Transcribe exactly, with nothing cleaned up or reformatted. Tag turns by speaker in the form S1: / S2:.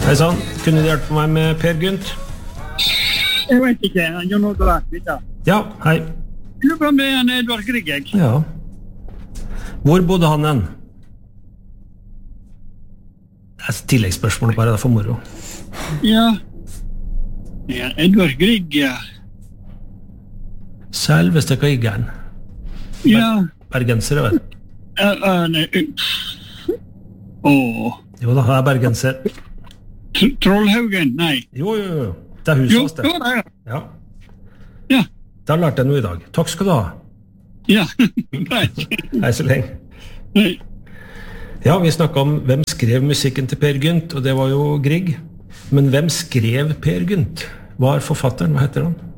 S1: Hei sann, kunne du hjelpe meg med Per Gynt?
S2: Jeg vet ikke, han gjør noe rart videre.
S1: Ja, hei.
S2: Jeg lurer med en Edvard Grieg, jeg.
S1: Ja. Hvor bodde han hen? Det er et tilleggsspørsmål bare, det er for moro.
S2: Ja. Ja, Edvard Grieg, ja.
S1: Selveste Griegeren.
S2: Ja.
S1: Bergensere, vet du.
S2: Ja, uh, nei. Åh.
S1: Jo da, jeg er bergenser.
S2: Tr- Trollhaugen, nei.
S1: Jo, jo, jo. Det er huset hos det.
S2: Jo, det er.
S1: Ja.
S2: Ja.
S1: Det har lært jeg noe i dag. Takk skal du ha.
S2: Ja. Nei.
S1: Hei så lenge.
S2: Nei.
S1: Ja, vi snakket om hvem skrev musikken til Per Gynt, og det var jo Grieg. Men hvem skrev Per Gynt? Hva er forfatteren? Hva heter han?